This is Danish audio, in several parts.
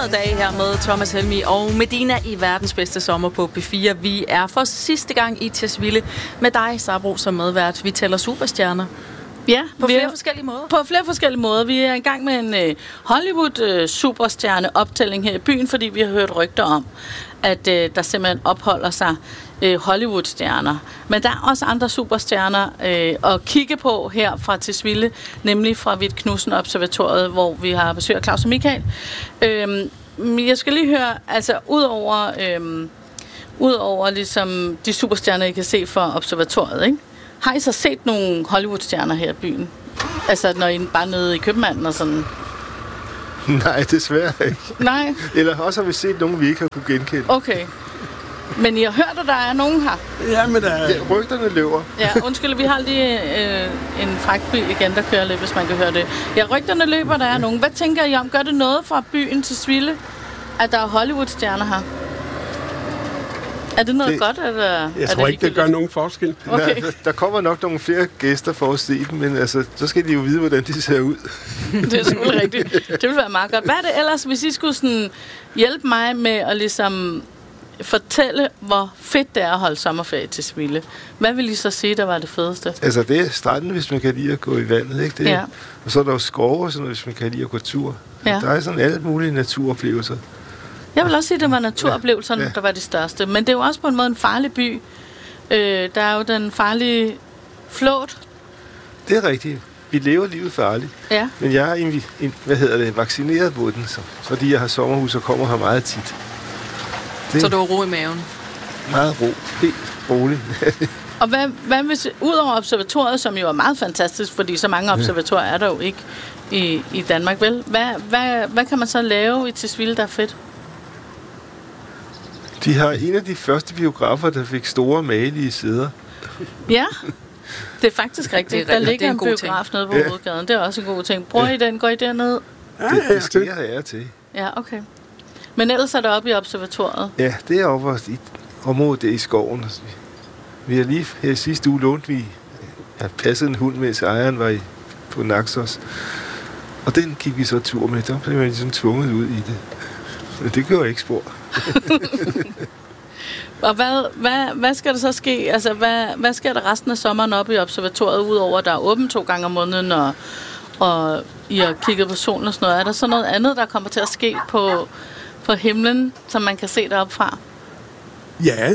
100 dage her med Thomas Helmig og Medina i verdens bedste sommer på P4. Vi er for sidste gang i Tisvilde med dig, Sabro, som medvært. Vi tæller superstjerner. Ja, på flere forskellige måder. På flere forskellige måder. Vi er i gang med en Hollywood-superstjerne-optælling her i byen, fordi vi har hørt rygter om, at der simpelthen opholder sig Hollywood-stjerner. Men der er også andre superstjerner at kigge på her fra Tisvilde, nemlig fra Vidt Knudsen Observatoriet, hvor vi har besøg af Claus og Michael. Jeg skal lige høre, altså udover ligesom de superstjerner, I kan se fra observatoriet, ikke? Har I så set nogle Hollywood-stjerner her i byen? Altså, når I bare nede i købmanden og sådan? Nej, desværre ikke. Nej? Eller også har vi set nogen, vi ikke har kunne genkende. Okay. Men I har hørt, at der er nogen her? Ja, men rygterne løber. Ja, undskyld, vi har lige en fragtbil igen, der kører lidt, hvis man kan høre det. Ja, rygterne løber, der er nogen. Hvad tænker I om? Gør det noget fra byen til Tisvilde, at der er Hollywood-stjerner her? Er det noget godt, eller? Jeg tror ikke, det gør nogen forskel. Okay. Nej, der kommer nok nogle flere gæster for at se dem, men altså, så skal de jo vide, hvordan de ser ud. Det er selvfølgelig rigtigt. Det vil være meget godt. Hvad er det ellers, hvis I skulle sådan hjælpe mig med at ligesom fortælle, hvor fedt det er at holde sommerferie til Tisvilde? Hvad vil I så sige, der var det fedeste? Altså, det er stranden, hvis man kan lide at gå i vandet, ikke? Det ja. Og så er der jo skove, sådan, hvis man kan lide at gå tur. Ja. Der er sådan alle mulige naturoplevelser. Jeg vil også sige, at det var naturoplevelserne, der var de største. Men det er jo også på en måde en farlig by. Der er jo den farlige flåt. Det er rigtigt. Vi lever livet farligt. Ja. Men jeg er vaccineret mod den, fordi jeg har sommerhus og kommer her meget tit. Så du har ro i maven? Meget ro. Helt roligt. Og hvad hvis, udover observatoriet, som jo er meget fantastisk, fordi så mange observatorier er der jo ikke i Danmark, vel? Hvad kan man så lave i Tisvilde, der er fedt? De har en af de første biografer, der fik store malige sæder. Ja, det er faktisk rigtigt. Der ligger en biograf nede på Hovedgaden. Det er også en god ting. Bruger I den? Går I derned? Det sker her til. Ja, okay. Men ellers er der oppe i observatoriet? Ja, det er oppe i området i skoven. Vi har lige her sidste uge lånt, vi passede en hund, mens ejeren var på Naxos. Og den gik vi så tur med. Der blev man ligesom tvunget ud i det. Men det gør ikke spor. Og hvad skal der så ske? Altså, hvad sker der resten af sommeren oppe i observatoriet, udover at der er åbent 2 gange om måneden, og I har kigget på solen og sådan noget? Er der så noget andet, der kommer til at ske på himlen, som man kan se deroppe fra? Ja.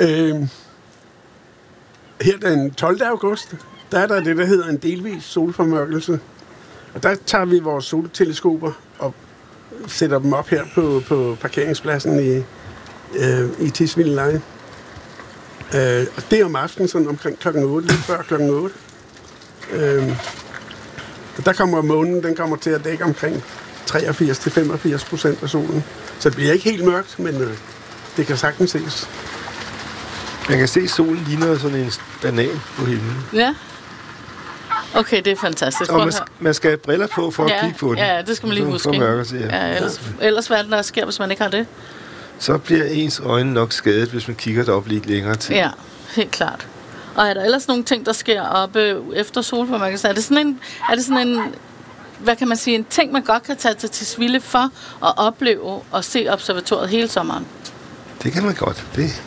Her den 12. august, der er der det, der hedder en delvis solformørkelse. Og der tager vi vores solteleskoper og sætter dem op her på parkeringspladsen i Tisvilde Leje. Og det er om aftenen, sådan omkring klokken 8, lidt før klokken 8. Og der kommer månen, den kommer til at dække omkring 83-85% af solen. Så det bliver ikke helt mørkt, men det kan sagtens ses. Man kan se, at solen ligner sådan en banan på himlen. Ja. Okay, det er fantastisk. Og man skal have briller på for at kigge på den. Ja, det skal man lige huske. Ellers hvad er det, der sker, hvis man ikke har det? Så bliver ens øjne nok skadet, hvis man kigger derop lidt længere tid. Ja, helt klart. Og er der ellers nogle ting, der sker oppe efter solformørkelsen? Er det sådan en, hvad kan man sige, en ting, man godt kan tage til Tisvilde for at opleve og se observatoriet hele sommeren? Det kan man godt. Det.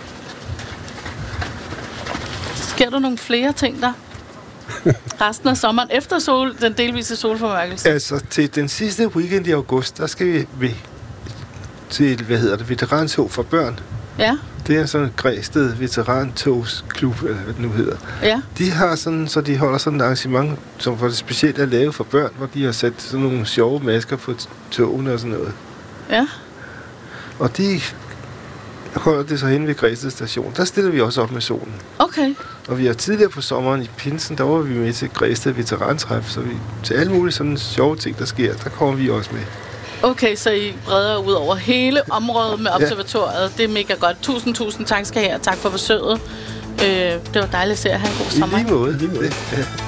Sker der nogle flere ting der? Resten af sommeren efter den delvise solformørkelse? Altså, til den sidste weekend i august, der skal vi til, veterantog for børn. Ja. Det er sådan en Græsted veterantogsklub, eller hvad det nu hedder. Ja. De har sådan, så de holder sådan et arrangement, som for det specielt er lavet for børn, hvor de har sat sådan nogle sjove masker på togene og sådan noget. Ja. Og de holder det så hen ved Græsted station. Der stiller vi også op med solen. Okay. Og vi har tidligere på sommeren i Pinsen, der var vi med til Græsted veterantræf, så vi til alle mulige sådan sjove ting, der sker, der kommer vi også med. Okay, så I breder ud over hele området med observatoriet. Ja. Det er mega godt. Tusind tak skal I have. Tak for besøget. Det var dejligt at se jer. Ha' en god sommer. I lige måde.